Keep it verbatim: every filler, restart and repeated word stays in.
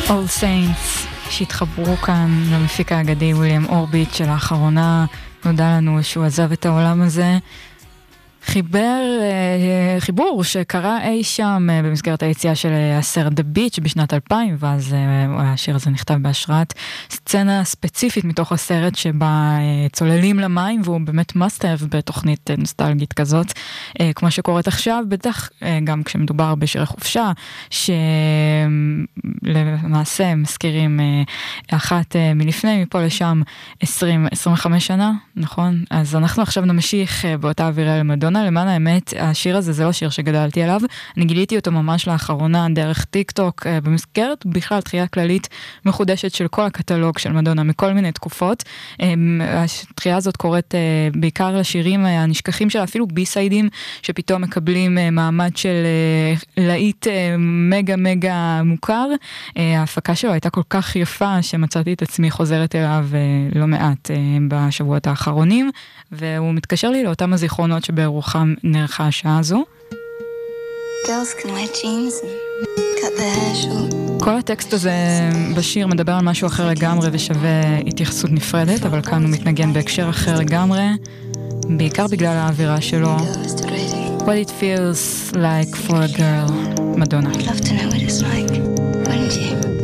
All Saints שהתחברו כאן למפיק האגדי וויליאם אורביט, שלאחרונה נודע לנו שהוא עזב את העולם הזה. חיבר, חיבור שקרה אי שם במסגרת היציאה של הסרט The Beach בשנת אלפיים, ואז השיר הזה נכתב בהשראת סצנה ספציפית מתוך הסרט שבה צוללים למים, והוא באמת must have בתוכנית נוסטלגית כזאת, כמו שקורית עכשיו, בטח גם כשמדובר בשירי חופשה, שלמעשה מזכירים אחת מלפני, מפה לשם עשרים עשרים וחמש שנה, נכון? אז אנחנו עכשיו נמשיך באותה אווירה למדונה. למען האמת, השיר הזה זה לא שיר שגדלתי עליו, אני גיליתי אותו ממש לאחרונה דרך טיק טוק, במסגרת בכלל תחייה כללית מחודשת של כל הקטלוג של מדונה מכל מיני תקופות. התחייה הזאת קורית בעיקר לשירים הנשכחים שלה, אפילו בי-סיידים שפתאום מקבלים מעמד של להיט מגה מגה מוכר. ההפקה שלו הייתה כל כך יפה שמצאתי את עצמי חוזרת אליו לא מעט בשבועות האחרונים, והוא מתקשר לי לאותם הזיכרונות שברוחם נערכה השעה הזו. Girls can wear jeans and cut their hair short. כל הטקסט הזה בשיר מדבר על משהו אחר לגמרי ושווה התייחסות נפרדת, אבל כאן הוא מתנגן בהקשר אחר לגמרי, בעיקר בגלל האווירה שלו. What it feels like for a girl, מדונה. I'd love to know what it's like, wouldn't you?